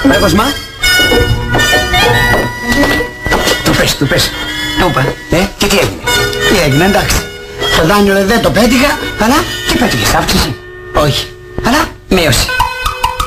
Πρέβοσμα. Του πες. Ούπα. Και τι έγινε? Τι έγινε, εντάξει. Το δάνειο δεν το πέτυχα, αλλά τι πέτυχες, αύξηση? Όχι. Αλλά μείωση.